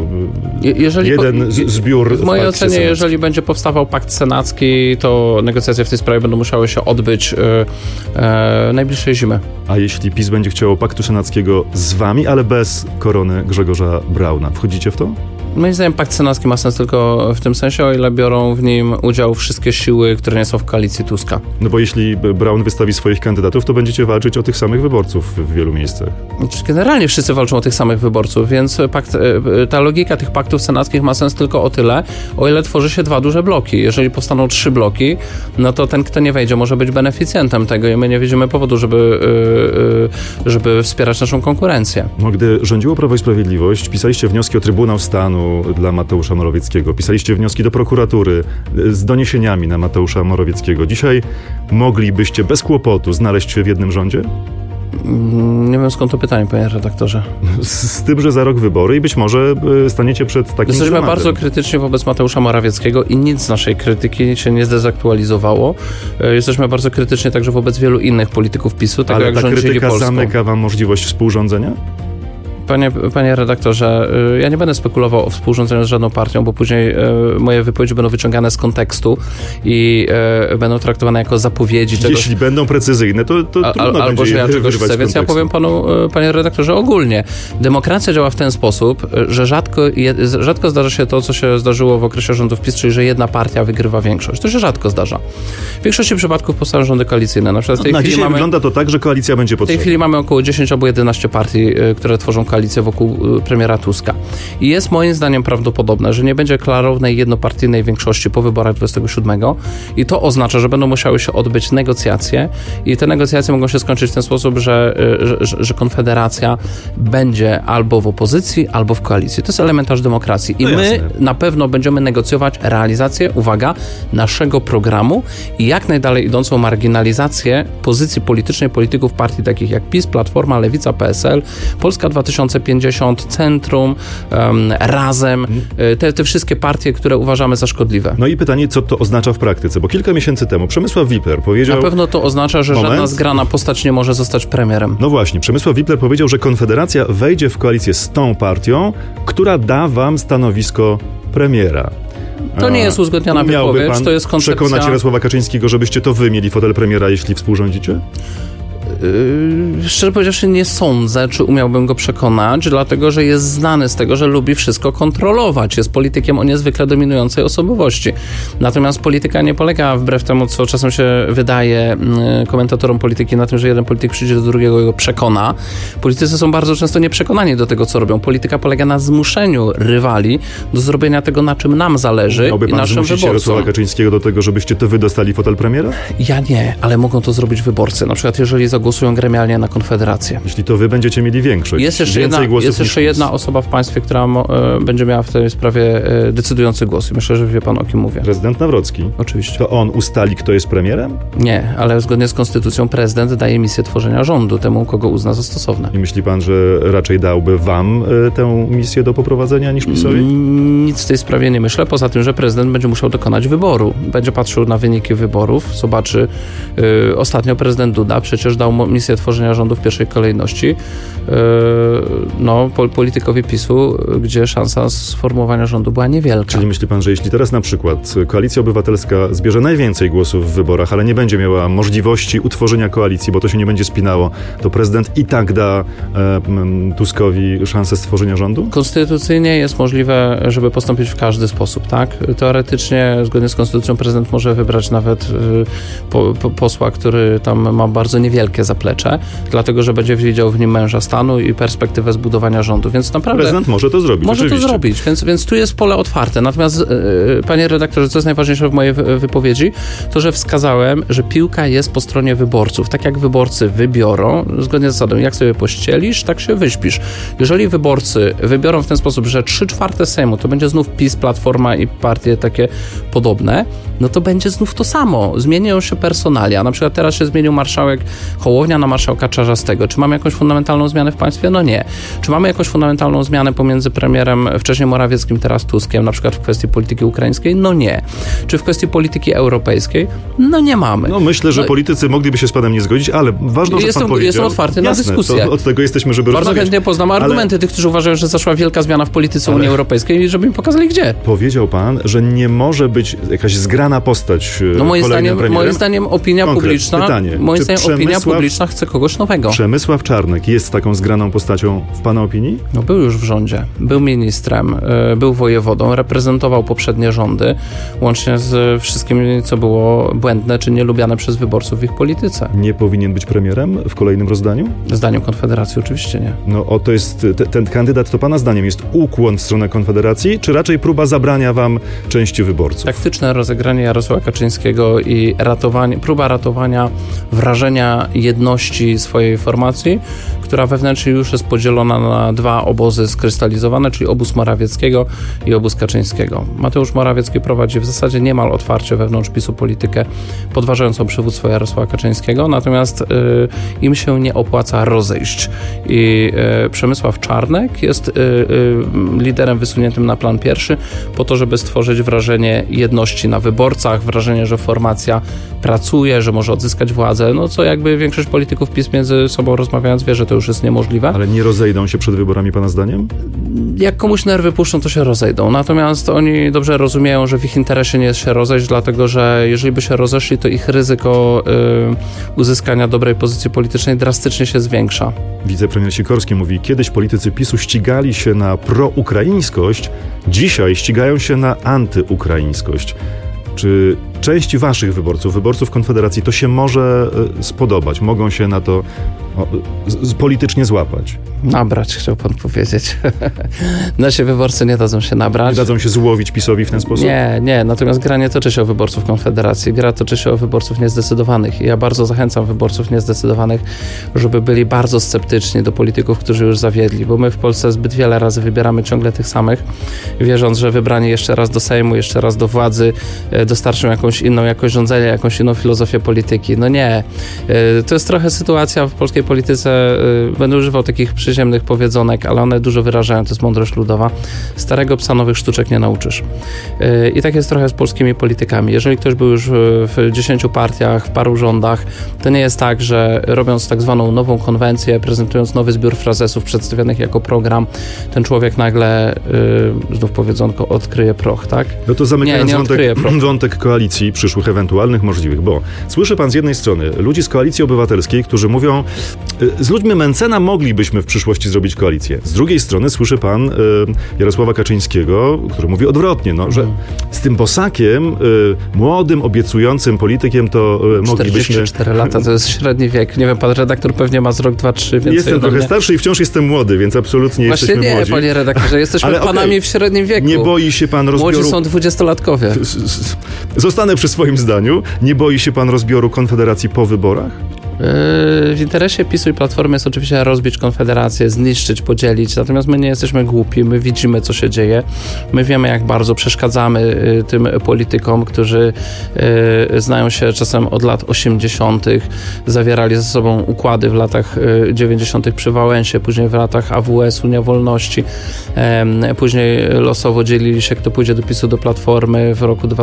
zbiór? W mojej ocenie, jeżeli będzie powstawał pakt senacki, to negocjacje w tej sprawie będą musiały się odbyć najbliższej zimy. A jeśli PiS będzie chciało paktu senackiego z wami, ale bez korony Grzegorza Brauna, wchodzicie w to? Moim zdaniem pakt senacki ma sens tylko w tym sensie, o ile biorą w nim udział wszystkie siły, które nie są w koalicji Tuska. No bo jeśli Braun wystawi swoich kandydatów, to będziecie walczyć o tych samych wyborców w wielu miejscach. Generalnie wszyscy walczą o tych samych wyborców, więc ta logika tych paktów senackich ma sens tylko o tyle, o ile tworzy się 2 duże bloki. Jeżeli powstaną 3 bloki, no to ten, kto nie wejdzie, może być beneficjentem tego i my nie widzimy powodu, żeby wspierać naszą konkurencję. No, gdy rządziło Prawo i Sprawiedliwość, pisaliście wnioski o Trybunał Stanu dla Mateusza Morawieckiego. Pisaliście wnioski do prokuratury z doniesieniami na Mateusza Morawieckiego. Dzisiaj moglibyście bez kłopotu znaleźć się w jednym rządzie? Nie wiem, skąd to pytanie, panie redaktorze. Z tym, że za rok wybory i być może staniecie przed takim Jesteśmy dylematem. bardzo krytyczni wobec Mateusza Morawieckiego i nic z naszej krytyki się nie zdezaktualizowało. Jesteśmy bardzo krytyczni także wobec wielu innych polityków PiS-u, tego jak rządzili Polską. Ale ta krytyka zamyka wam możliwość współrządzenia? Panie redaktorze, ja nie będę spekulował o współrządzeniu z żadną partią, bo później moje wypowiedzi będą wyciągane z kontekstu i będą traktowane jako zapowiedzi czegoś. Jeśli będą precyzyjne, to trudno albo że ja czegoś chcę, więc ja powiem panu, panie redaktorze, ogólnie. Demokracja działa w ten sposób, że rzadko zdarza się to, co się zdarzyło w okresie rządów PiS, czyli że jedna partia wygrywa większość. To się rzadko zdarza. W większości przypadków powstają rządy koalicyjne. Na przykład w tej chwili wygląda to tak, że koalicja będzie potrzebna. W tej chwili mamy około 10 albo 11 partii, które tworzą koalicję koalicję wokół premiera Tuska. I jest moim zdaniem prawdopodobne, że nie będzie klarownej jednopartyjnej większości po wyborach 27 i to oznacza, że będą musiały się odbyć negocjacje i te negocjacje mogą się skończyć w ten sposób, że Konfederacja będzie albo w opozycji, albo w koalicji. To jest elementarz demokracji. I my na pewno będziemy negocjować realizację, uwaga, naszego programu i jak najdalej idącą marginalizację pozycji politycznej polityków partii takich jak PiS, Platforma, Lewica, PSL, Polska 2050, Centrum, Razem, te wszystkie partie, które uważamy za szkodliwe. No i pytanie, co to oznacza w praktyce? Bo kilka miesięcy temu Przemysław Wipler powiedział... Na pewno to oznacza, że żadna zgrana postać nie może zostać premierem. No właśnie, Przemysław Wipler powiedział, że Konfederacja wejdzie w koalicję z tą partią, która da wam stanowisko premiera. To nie jest uzgodniona wypowiedź, to jest koncepcja... przekonać Jarosława Kaczyńskiego, żebyście to wy mieli fotel premiera, jeśli współrządzicie? Szczerze powiedziawszy, nie sądzę, czy umiałbym go przekonać, dlatego, że jest znany z tego, że lubi wszystko kontrolować. Jest politykiem o niezwykle dominującej osobowości. Natomiast polityka nie polega, wbrew temu, co czasem się wydaje komentatorom polityki, na tym, że jeden polityk przyjdzie do drugiego i go przekona. Politycy są bardzo często nieprzekonani do tego, co robią. Polityka polega na zmuszeniu rywali do zrobienia tego, na czym nam zależy i naszym wyborcom. Jarosława Kaczyńskiego do tego, żebyście to wy dostali fotel premiera? Ja nie, ale mogą to zrobić wyborcy. Na przykład, jeżeli zagłosują gremialnie na Konfederację. Jeśli to wy będziecie mieli większość. Jest jeszcze jedna osoba w państwie, która będzie miała w tej sprawie decydujący głos. I myślę, że wie pan, o kim mówię. Prezydent Nawrocki. Oczywiście. To on ustali, kto jest premierem? Nie, ale zgodnie z konstytucją prezydent daje misję tworzenia rządu temu, kogo uzna za stosowne. I myśli pan, że raczej dałby wam tę misję do poprowadzenia niż PiS-owi? Nic w tej sprawie nie myślę, poza tym, że prezydent będzie musiał dokonać wyboru. Będzie patrzył na wyniki wyborów, zobaczy. Ostatnio prezydent Duda przecież dał misję tworzenia rządu w pierwszej kolejności politykowi PiS-u, gdzie szansa sformułowania rządu była niewielka. Czyli myśli pan, że jeśli teraz na przykład Koalicja Obywatelska zbierze najwięcej głosów w wyborach, ale nie będzie miała możliwości utworzenia koalicji, bo to się nie będzie spinało, to prezydent i tak da Tuskowi szansę stworzenia rządu? Konstytucyjnie jest możliwe, żeby postąpić w każdy sposób, tak? Teoretycznie, zgodnie z konstytucją, prezydent może wybrać nawet posła, który tam ma bardzo niewielkie zaplecze, dlatego, że będzie widział w nim męża stanu i perspektywę zbudowania rządu, więc naprawdę... Prezydent może to zrobić. Może to zrobić, więc tu jest pole otwarte. Natomiast, panie redaktorze, co jest najważniejsze w mojej wypowiedzi, to, że wskazałem, że piłka jest po stronie wyborców. Tak jak wyborcy wybiorą, zgodnie z zasadą, jak sobie pościelisz, tak się wyśpisz. Jeżeli wyborcy wybiorą w ten sposób, że 3/4 Sejmu to będzie znów PiS, Platforma i partie takie podobne, no to będzie znów to samo. Zmienią się personalia. Na przykład teraz się zmienił marszałek Hołownia na marszałka Czarzastego. Czy mamy jakąś fundamentalną zmianę w państwie? No nie. Czy mamy jakąś fundamentalną zmianę pomiędzy premierem wcześniej Morawieckim, teraz Tuskiem, na przykład w kwestii polityki ukraińskiej? No nie. Czy w kwestii polityki europejskiej? No nie mamy. No myślę, że politycy mogliby się z panem nie zgodzić, ale ważne, że pan powiedział. Jestem otwarty na dyskusję. Od tego jesteśmy, żeby rozmawiać. Bardzo chętnie poznam argumenty tych, którzy uważają, że zaszła wielka zmiana w polityce Unii Europejskiej i żeby mi pokazali gdzie. Powiedział pan, że nie może być jakaś zgrana postać moim zdaniem opinia publiczna chce kogoś nowego. Przemysław Czarnek jest taką zgraną postacią w pana opinii? No był już w rządzie. Był ministrem, był wojewodą, reprezentował poprzednie rządy, łącznie z wszystkim, co było błędne czy nielubiane przez wyborców w ich polityce. Nie powinien być premierem w kolejnym rozdaniu? Zdaniem Konfederacji oczywiście nie. No to jest, ten kandydat to pana zdaniem jest ukłon w stronę Konfederacji, czy raczej próba zabrania wam części wyborców? Taktyczne rozegranie Jarosława Kaczyńskiego i próba ratowania wrażenia jedności swojej formacji, która wewnętrznie już jest podzielona na dwa obozy skrystalizowane, czyli obóz Morawieckiego i obóz Kaczyńskiego. Mateusz Morawiecki prowadzi w zasadzie niemal otwarcie wewnątrz PiS-u politykę podważającą przywództwo Jarosława Kaczyńskiego, natomiast im się nie opłaca rozejść. I Przemysław Czarnek jest liderem wysuniętym na plan pierwszy po to, żeby stworzyć wrażenie jedności na wyborcach, wrażenie, że formacja pracuje, że może odzyskać władzę, no co jakby większość polityków PiS między sobą rozmawiając wie, że to już jest niemożliwe. Ale nie rozejdą się przed wyborami pana zdaniem? Jak komuś nerwy puszczą, to się rozejdą. Natomiast oni dobrze rozumieją, że w ich interesie nie jest się rozejść, dlatego że jeżeli by się rozeszli, to ich ryzyko uzyskania dobrej pozycji politycznej drastycznie się zwiększa. Wicepremier Sikorski mówi, kiedyś politycy PiS-u ścigali się na proukraińskość, dzisiaj ścigają się na antyukraińskość. Czy części waszych wyborców Konfederacji to się może spodobać? Mogą się na to politycznie złapać? Nabrać, chciał pan powiedzieć. Nasi wyborcy nie dadzą się nabrać. Nie dadzą się złowić PiS-owi w ten sposób? Nie. Natomiast gra nie toczy się o wyborców Konfederacji. Gra toczy się o wyborców niezdecydowanych. I ja bardzo zachęcam wyborców niezdecydowanych, żeby byli bardzo sceptyczni do polityków, którzy już zawiedli. Bo my w Polsce zbyt wiele razy wybieramy ciągle tych samych, wierząc, że wybrani jeszcze raz do Sejmu, jeszcze raz do władzy dostarczą jakąś inną jakość rządzenia, jakąś inną filozofię polityki. No nie. To jest trochę sytuacja w polskiej polityce. Będę używał takich przyziemnych powiedzonek, ale one dużo wyrażają, to jest mądrość ludowa. Starego psa nowych sztuczek nie nauczysz. I tak jest trochę z polskimi politykami. Jeżeli ktoś był już w 10 partiach, w paru rządach, to nie jest tak, że robiąc tak zwaną nową konwencję, prezentując nowy zbiór frazesów przedstawionych jako program, ten człowiek nagle, znów powiedzonko, odkryje proch, tak? No to zamykając wątek koalicji przyszłych, ewentualnych, możliwych, bo słyszy pan z jednej strony ludzi z Koalicji Obywatelskiej, którzy mówią, z ludźmi Mencena moglibyśmy w przyszłości zrobić koalicję. Z drugiej strony słyszy pan Jarosława Kaczyńskiego, który mówi odwrotnie, że z tym Bosakiem, młodym, obiecującym politykiem, to moglibyśmy... 44 lata to jest średni wiek. Nie wiem, pan redaktor pewnie ma z rok, 2, 3 więcej. Jestem trochę starszy i wciąż jestem młody, więc absolutnie jesteśmy młodzi. Właśnie nie, panie redaktorze, jesteśmy panami w średnim wieku. Nie boi się pan rozbioru... Młodzi są 20-latkowie. Zostanę przy swoim zdaniu. Nie boi się pan rozbioru Konfederacji po wyborach? W interesie PiS-u i Platformy jest oczywiście rozbić Konfederację, zniszczyć, podzielić, natomiast my nie jesteśmy głupi, my widzimy, co się dzieje, my wiemy, jak bardzo przeszkadzamy tym politykom, którzy znają się czasem od lat 80., zawierali ze sobą układy w latach 90. przy Wałęsie, później w latach AWS, Unia Wolności, później losowo dzielili się, kto pójdzie do PiS-u, do Platformy w roku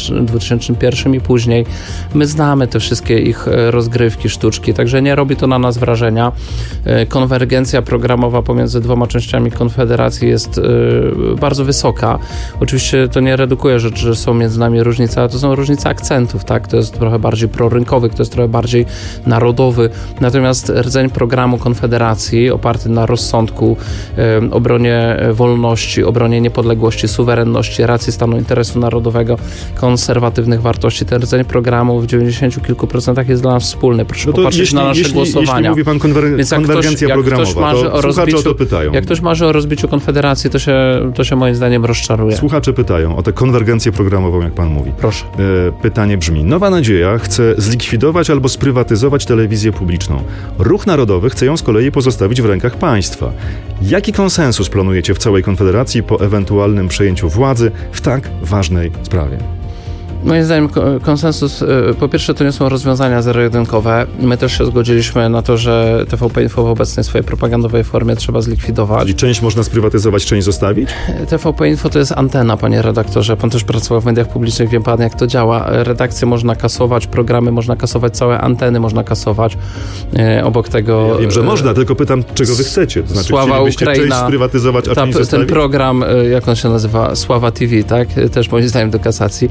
2001 i później. My znamy te wszystkie ich rozgrywki, sztuczki, także nie robi to na nas wrażenia. Konwergencja programowa pomiędzy dwoma częściami Konfederacji jest bardzo wysoka. Oczywiście to nie redukuje rzeczy, że są między nami różnice, ale to są różnice akcentów, tak? To jest trochę bardziej prorynkowy, to jest trochę bardziej narodowy. Natomiast rdzeń programu Konfederacji oparty na rozsądku, obronie wolności, obronie niepodległości, suwerenności, racji stanu, interesu narodowego, konserwatywnych wartości. Ten rdzeń programu w 90 kilku procentach jest dla nas wspólny. Proszę popatrzeć na nasze głosowania. Jeśli mówi pan konwergencja programowa, to słuchacze o to pytają. Jak ktoś marzy o rozbiciu Konfederacji, to się moim zdaniem rozczaruje. Słuchacze pytają o tę konwergencję programową, jak pan mówi. Proszę. Pytanie brzmi. Nowa Nadzieja chce zlikwidować albo sprywatyzować telewizję publiczną. Ruch Narodowy chce ją z kolei pozostawić w rękach państwa. Jaki konsensus planujecie w całej Konfederacji po ewentualnym przejęciu władzy w tak ważnej sprawie? Moim zdaniem konsensus, po pierwsze to nie są rozwiązania zero-jedynkowe. My też się zgodziliśmy na to, że TVP Info w obecnej swojej propagandowej formie trzeba zlikwidować. Czyli część można sprywatyzować, część zostawić? TVP Info to jest antena, panie redaktorze. Pan też pracował w mediach publicznych, wie pan, jak to działa. Redakcje można kasować, programy można kasować, całe anteny można kasować. Obok tego... Ja wiem, że można, tylko pytam, czego wy chcecie. To znaczy, Sława Ukraina, część sprywatyzować, a część zostawić? Ten program, jak on się nazywa? Sława TV, tak? Też moim zdaniem do kasacji.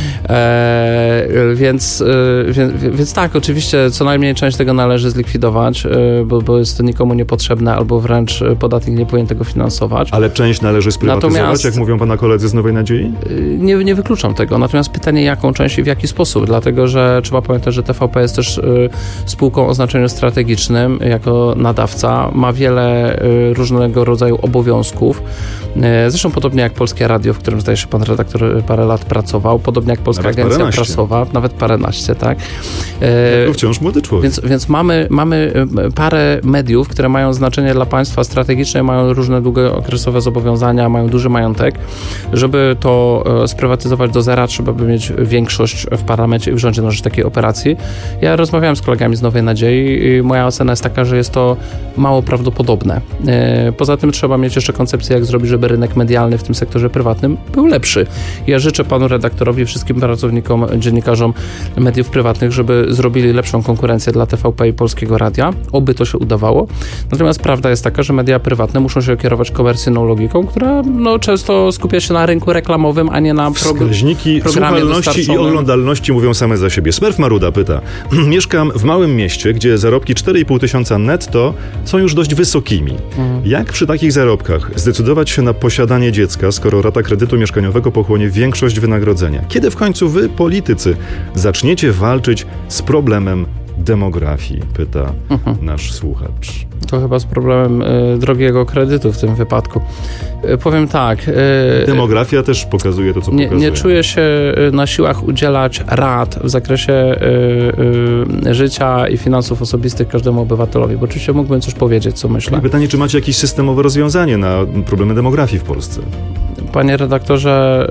Więc tak, oczywiście co najmniej część tego należy zlikwidować, bo jest to nikomu niepotrzebne, albo wręcz podatnik nie powinien tego finansować. Ale część należy sprywatyzować, jak mówią pana koledzy z Nowej Nadziei? Nie wykluczam tego, natomiast pytanie, jaką część i w jaki sposób, dlatego że trzeba pamiętać, że TVP jest też spółką o znaczeniu strategicznym, jako nadawca, ma wiele różnego rodzaju obowiązków, zresztą podobnie jak Polskie Radio, w którym zdaje się pan redaktor parę lat pracował, podobnie jak Polska Agencja Prasowa, nawet paręnaście, tak? To wciąż młody człowiek. Więc mamy parę mediów, które mają znaczenie dla państwa strategiczne, mają różne długookresowe zobowiązania, mają duży majątek. Żeby to sprywatyzować do zera, trzeba by mieć większość w parlamencie i w rządzie na rzecz takiej operacji. Ja rozmawiałem z kolegami z Nowej Nadziei i moja ocena jest taka, że jest to mało prawdopodobne. Poza tym trzeba mieć jeszcze koncepcję, jak zrobić, żeby rynek medialny w tym sektorze prywatnym był lepszy. Ja życzę panu redaktorowi, wszystkim pracownikom, dziennikarzom mediów prywatnych, żeby zrobili lepszą konkurencję dla TVP i Polskiego Radia. Oby to się udawało. Natomiast prawda jest taka, że media prywatne muszą się kierować komercyjną logiką, która często skupia się na rynku reklamowym, a nie na wskaźniki słuchalności i oglądalności mówią same za siebie. Smerf Maruda pyta. Mieszkam w małym mieście, gdzie zarobki 4,5 tysiąca netto są już dość wysokimi. Jak przy takich zarobkach zdecydować się na posiadanie dziecka, skoro rata kredytu mieszkaniowego pochłonie większość wynagrodzenia? Kiedy w końcu wy, politycy, zaczniecie walczyć z problemem demografii, pyta nasz słuchacz. To chyba z problemem drogiego kredytu w tym wypadku. Powiem tak. Demografia też pokazuje to, co pokazuje. Nie czuję się na siłach udzielać rad w zakresie życia i finansów osobistych każdemu obywatelowi, bo oczywiście mógłbym coś powiedzieć, co myślę. Pytanie, czy macie jakieś systemowe rozwiązanie na problemy demografii w Polsce? Panie redaktorze,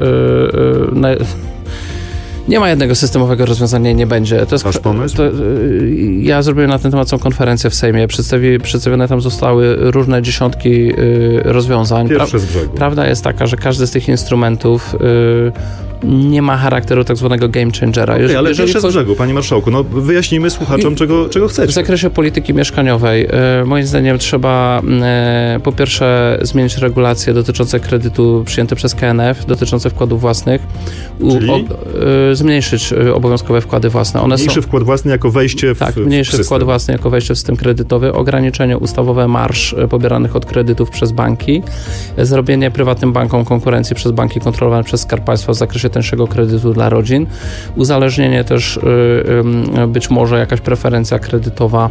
nie ma jednego systemowego rozwiązania i nie będzie. To jest wasz pomysł? Ja zrobiłem na ten temat całą konferencję w Sejmie. Przedstawione tam zostały różne dziesiątki rozwiązań. Pierwsze z brzegu. Prawda jest taka, że każdy z tych instrumentów nie ma charakteru tak zwanego game changera. Ale pierwsze z brzegu, panie marszałku, no wyjaśnijmy słuchaczom, czego chcecie. W zakresie polityki mieszkaniowej moim zdaniem trzeba po pierwsze zmienić regulacje dotyczące kredytu przyjęte przez KNF, dotyczące wkładów własnych. Zmniejszyć obowiązkowe wkłady własne. Mniejszy wkład własny jako wejście w mniejszy wkład własny jako wejście w system kredytowy, ograniczenie ustawowe marż pobieranych od kredytów przez banki, zrobienie prywatnym bankom konkurencji przez banki kontrolowane przez Skarb Państwa w zakresie tańszego kredytu dla rodzin, uzależnienie też być może jakaś preferencja kredytowa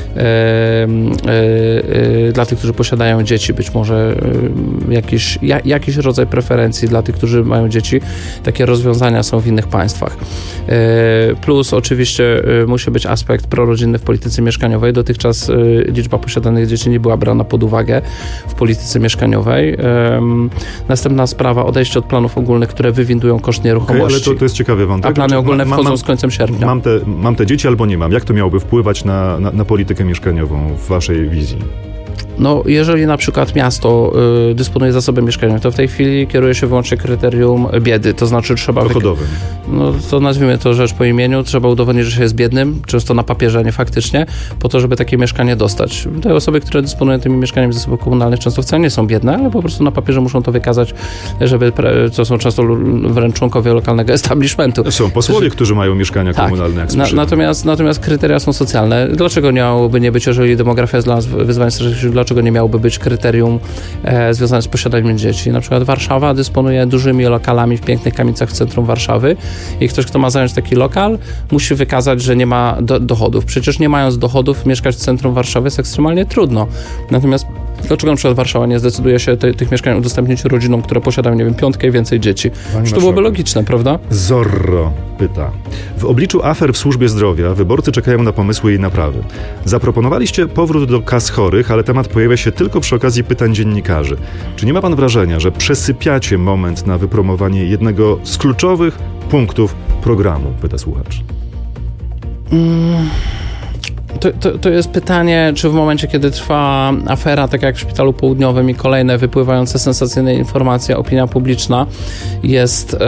dla tych, którzy posiadają dzieci, być może jakiś rodzaj preferencji dla tych, którzy mają dzieci. Takie rozwiązania są w innych państwach. Plus oczywiście musi być aspekt prorodzinny w polityce mieszkaniowej. Dotychczas liczba posiadanych dzieci nie była brana pod uwagę w polityce mieszkaniowej. Następna sprawa, odejście od planów ogólnych, które wywindują koszt nieruchomości. Ale to jest ciekawy wątek. A plany ogólne wchodzą z końcem sierpnia. Mam te dzieci albo nie mam. Jak to miałoby wpływać na politykę mieszkaniową w waszej wizji? No, jeżeli na przykład miasto dysponuje zasobem mieszkaniowym, to w tej chwili kieruje się wyłącznie kryterium biedy, to znaczy trzeba... Dochodowym. No, to nazwijmy to rzecz po imieniu, trzeba udowodnić, że się jest biednym, często na papierze, a nie faktycznie, po to, żeby takie mieszkanie dostać. Te osoby, które dysponują tymi mieszkaniami zasobów komunalnych, często wcale nie są biedne, ale po prostu na papierze muszą to wykazać, żeby, to są często wręcz członkowie lokalnego establishmentu. Są posłowie, którzy mają mieszkania komunalne, jak słyszymy. Natomiast kryteria są socjalne. Dlaczego nie miałoby nie być, jeżeli demografia jest dla nas wyzwaniem strategicznym, dlaczego nie miałoby być kryterium związane z posiadaniem dzieci? Na przykład Warszawa dysponuje dużymi lokalami w pięknych kamienicach w centrum Warszawy i ktoś, kto ma zająć taki lokal, musi wykazać, że nie ma dochodów. Przecież nie mając dochodów mieszkać w centrum Warszawy jest ekstremalnie trudno. Natomiast dlaczego na przykład Warszawa nie zdecyduje się tych mieszkań udostępnić rodzinom, które posiadają, nie wiem, 5 i więcej dzieci? Czy to byłoby logiczne, prawda? Zorro pyta. W obliczu afer w służbie zdrowia wyborcy czekają na pomysły i naprawy. Zaproponowaliście powrót do kas chorych, ale temat pojawia się tylko przy okazji pytań dziennikarzy. Czy nie ma pan wrażenia, że przesypiacie moment na wypromowanie jednego z kluczowych punktów programu? Pyta słuchacz. To jest pytanie, czy w momencie, kiedy trwa afera, tak jak w Szpitalu Południowym i kolejne wypływające sensacyjne informacje, opinia publiczna jest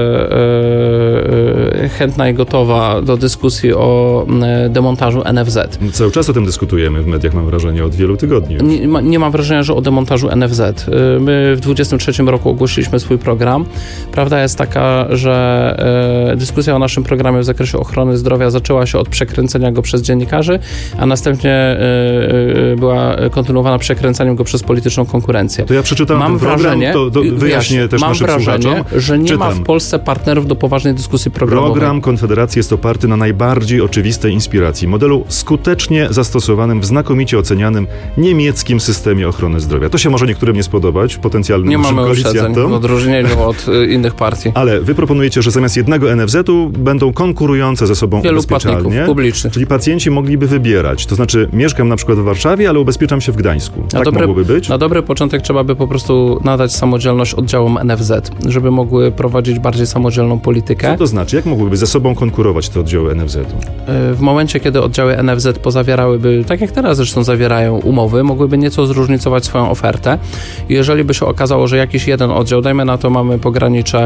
chętna i gotowa do dyskusji o demontażu NFZ. Cały czas o tym dyskutujemy w mediach, mam wrażenie, od wielu tygodni. Nie mam wrażenia, że o demontażu NFZ. My w 2023 roku ogłosiliśmy swój program. Prawda jest taka, że dyskusja o naszym programie w zakresie ochrony zdrowia zaczęła się od przekręcenia go przez dziennikarzy, a następnie była kontynuowana przekręcaniem go przez polityczną konkurencję. To ja przeczytałem ten program, to wyjaśnię też naszym słuchaczom. Mam wrażenie, że nie ma w Polsce partnerów do poważnej dyskusji programowej. Program Konfederacji jest oparty na najbardziej oczywistej inspiracji. Modelu skutecznie zastosowanym w znakomicie ocenianym niemieckim systemie ochrony zdrowia. To się może niektórym nie spodobać, potencjalnym naszym koalicjantom. W odróżnieniu od innych partii. Ale wy proponujecie, że zamiast jednego NFZ-u będą konkurujące ze sobą ubezpieczalnie. Publicznych. Czyli pacjenci mogliby wybierać. To znaczy mieszkam na przykład w Warszawie, ale ubezpieczam się w Gdańsku. Tak mogłoby być? Na dobry początek trzeba by po prostu nadać samodzielność oddziałom NFZ, żeby mogły prowadzić bardziej samodzielną politykę. Co to znaczy? Jak mogłyby ze sobą konkurować te oddziały NFZ-u? W momencie, kiedy oddziały NFZ pozawierałyby, tak jak teraz zresztą zawierają umowy, mogłyby nieco zróżnicować swoją ofertę. I jeżeli by się okazało, że jakiś jeden oddział, dajmy na to, mamy pogranicze,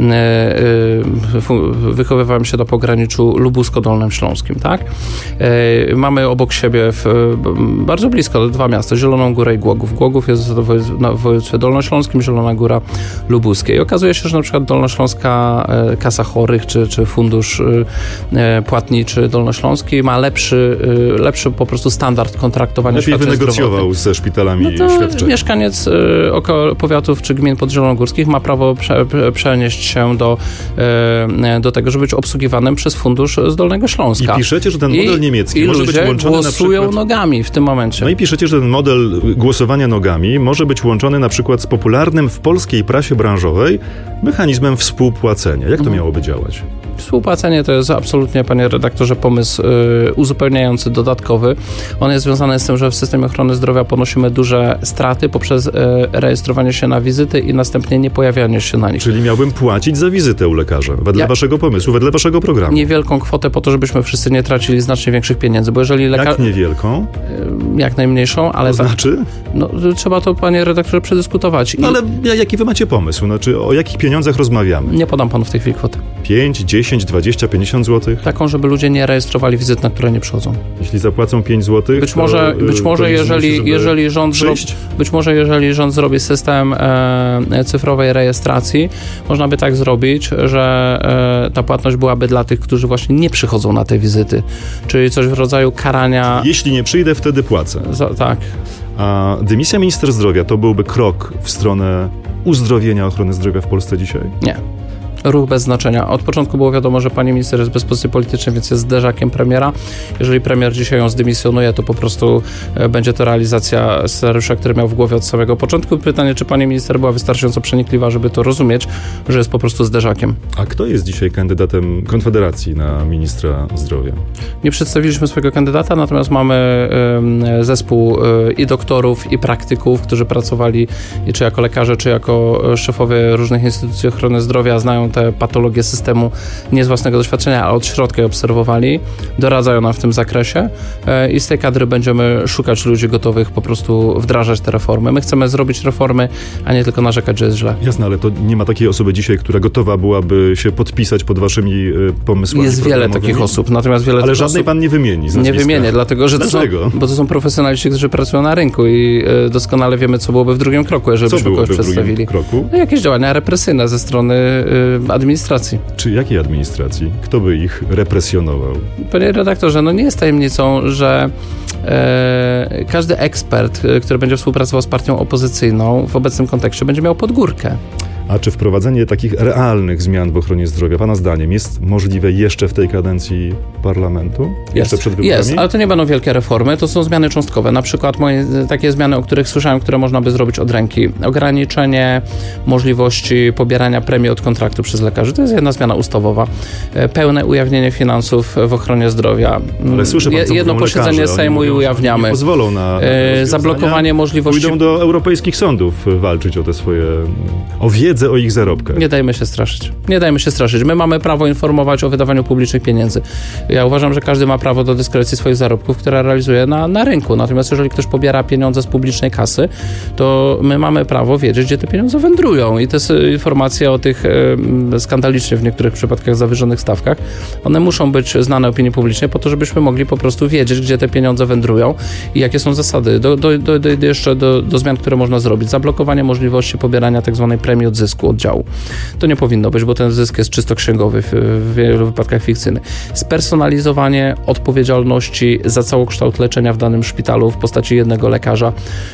wychowywałem się do pograniczu lubusko-dolnym śląskim, tak? Mamy obok siebie bardzo blisko 2 miasta, Zieloną Górę i Głogów. Głogów jest w województwie dolnośląskim, Zielona Góra lubuskie. I okazuje się, że na przykład Dolnośląska Kasa Chorych czy Fundusz Płatniczy Dolnośląski ma lepszy po prostu standard kontraktowania świadczeń zdrowotnych. Lepiej wynegocjował ze szpitalami świadczeń. Mieszkaniec powiatów czy gmin podzielonogórskich ma prawo przenieść się do tego, żeby być obsługiwanym przez Fundusz z Dolnego Śląska. I piszecie, że ten model niemiecki może być łączony głosują na przykład... nogami w tym momencie. No i piszecie, że ten model głosowania nogami może być łączony na przykład z popularnym w polskiej prasie branżowej mechanizmem współpłacenia. Jak to miałoby działać? Współpłacenie to jest absolutnie, panie redaktorze, pomysł uzupełniający, dodatkowy. On jest związany z tym, że w systemie ochrony zdrowia ponosimy duże straty poprzez rejestrowanie się na wizyty i następnie nie pojawianie się na nich. Czyli miałbym płacić za wizytę u lekarza, wedle waszego pomysłu, wedle waszego programu. Niewielką kwotę po to, żebyśmy wszyscy nie tracili znacznie większych pieniędzy, bo jeżeli Jak niewielką? Jak najmniejszą, ale... To znaczy? No, trzeba to, panie redaktorze, przedyskutować. No, ale jaki wy macie pomysł? Znaczy, o jakich pieniądzach rozmawiamy? Nie podam panu w tej chwili kwoty. 5, 10, 20, 50 zł? Taką, żeby ludzie nie rejestrowali wizyt, na które nie przychodzą. Jeśli zapłacą 5 zł, być może jeżeli rząd zrobi system cyfrowej rejestracji, można by tak zrobić, że ta płatność byłaby dla tych, którzy właśnie nie przychodzą na te wizyty. Czyli coś w rodzaju karania... Jeśli nie przyjdę, wtedy płacę. Tak. A dymisja ministra zdrowia to byłby krok w stronę uzdrowienia ochrony zdrowia w Polsce dzisiaj? Nie. Ruch bez znaczenia. Od początku było wiadomo, że pani minister jest bez pozycji politycznej, więc jest zderzakiem premiera. Jeżeli premier dzisiaj ją zdymisjonuje, to po prostu będzie to realizacja scenariusza, który miał w głowie od samego początku. Pytanie, czy pani minister była wystarczająco przenikliwa, żeby to rozumieć, że jest po prostu zderzakiem. A kto jest dzisiaj kandydatem Konfederacji na ministra zdrowia? Nie przedstawiliśmy swojego kandydata, natomiast mamy zespół i doktorów, i praktyków, którzy pracowali czy jako lekarze, czy jako szefowie różnych instytucji ochrony zdrowia, znają te patologie systemu nie z własnego doświadczenia, ale od środka je obserwowali, doradzają nam w tym zakresie i z tej kadry będziemy szukać ludzi gotowych po prostu wdrażać te reformy. My chcemy zrobić reformy, a nie tylko narzekać, że jest źle. Jasne, ale to nie ma takiej osoby dzisiaj, która gotowa byłaby się podpisać pod waszymi pomysłami. Jest wiele takich osób, natomiast ale żadnej pan nie wymieni z nazwiska. Nie wymienię, dlatego że to są profesjonaliści, którzy pracują na rynku i doskonale wiemy, co byłoby w drugim kroku, jeżeli byśmy kogoś przedstawili. No, jakieś działania represyjne ze strony administracji. Czy jakiej administracji? Kto by ich represjonował? Panie redaktorze, nie jest tajemnicą, że każdy ekspert, który będzie współpracował z partią opozycyjną w obecnym kontekście, będzie miał podgórkę. A czy wprowadzenie takich realnych zmian w ochronie zdrowia, pana zdaniem, jest możliwe jeszcze w tej kadencji parlamentu? Jeszcze przed wyborami? Jest, ale to nie będą wielkie reformy, to są zmiany cząstkowe. Na przykład takie zmiany, o których słyszałem, które można by zrobić od ręki. Ograniczenie możliwości pobierania premii od kontraktu przez lekarzy. To jest jedna zmiana ustawowa. Pełne ujawnienie finansów w ochronie zdrowia. Ale słyszę pan, co jedno posiedzenie lekarze, Sejmu i ujawniamy. Nie pozwolą na zablokowanie możliwości... Pójdą do europejskich sądów walczyć o te swoje... o wiedzę o ich zarobkach. Nie dajmy się straszyć. Nie dajmy się straszyć. My mamy prawo informować o wydawaniu publicznych pieniędzy. Ja uważam, że każdy ma prawo do dyskrecji swoich zarobków, które realizuje na rynku. Natomiast jeżeli ktoś pobiera pieniądze z publicznej kasy, to my mamy prawo wiedzieć, gdzie te pieniądze wędrują. I te informacje o tych skandalicznie w niektórych przypadkach zawyżonych stawkach, one muszą być znane opinii publicznej po to, żebyśmy mogli po prostu wiedzieć, gdzie te pieniądze wędrują i jakie są zasady. Dojdę jeszcze do zmian, które można zrobić. Zablokowanie możliwości pobierania tak zwanej premii od zysku oddziału. To nie powinno być, bo ten zysk jest czysto księgowy, w wielu wypadkach fikcyjny. Spersonalizowanie odpowiedzialności za całokształt leczenia w danym szpitalu w postaci jednego lekarza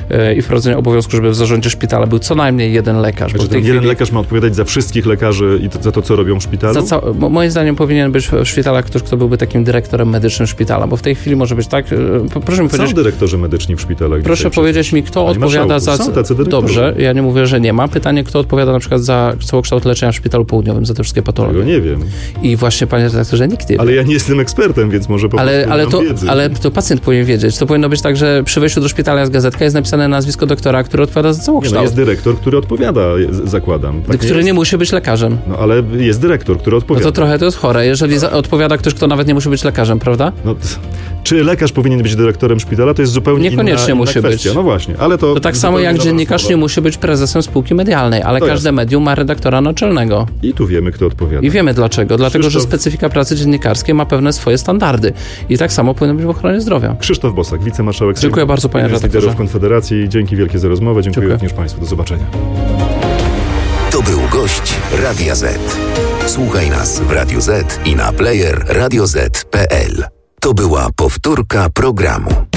i wprowadzenie obowiązku, żeby w zarządzie szpitala był co najmniej jeden lekarz. Bo jeden lekarz ma odpowiadać za wszystkich lekarzy i za to, co robią w szpitalu? Moim zdaniem powinien być w szpitalach ktoś, kto byłby takim dyrektorem medycznym szpitala, bo w tej chwili może być tak... Proszę mi powiedzieć... Są dyrektorzy medyczni w szpitalach. Proszę powiedzieć mi, kto odpowiada za... Są tacy dyrektorzy. Dobrze, ja nie mówię, że nie ma. Pytanie, kto odpowiada na przykład za całokształt leczenia w szpitalu południowym, za te wszystkie patologie. Tego nie wiem. I właśnie, panie redaktorze, nikt nie wie. Ale ja nie jestem ekspertem, więc może po prostu ale to pacjent powinien wiedzieć. To powinno być tak, że przy wejściu do szpitala jest gazetka, jest napisane nazwisko doktora, który odpowiada za całokształt. Jest dyrektor, który odpowiada, zakładam. Tak który nie musi być lekarzem. No ale jest dyrektor, który odpowiada. No to trochę to jest chore, jeżeli odpowiada ktoś, kto nawet nie musi być lekarzem, prawda? No, czy lekarz powinien być dyrektorem szpitala, to jest zupełnie niekoniecznie inna musi kwestia. być. No właśnie, ale to... tak samo jak dziennikarz nie musi być prezesem spółki medialnej, ale każdy każde medium ma redaktora naczelnego. I tu wiemy, kto odpowiada. I wiemy dlaczego. Dlatego, że specyfika pracy dziennikarskiej ma pewne swoje standardy. I tak samo powinno być w ochronie zdrowia. Krzysztof Bosak, wicemarszałek Sejmu. Dziękuję bardzo, panie redaktorze. Liderów Konfederacji. Dzięki wielkie za rozmowę. Dziękuję również państwu. Do zobaczenia. To był gość Radia Z. Słuchaj nas w Radio Z i na player radioz.pl. To była powtórka programu.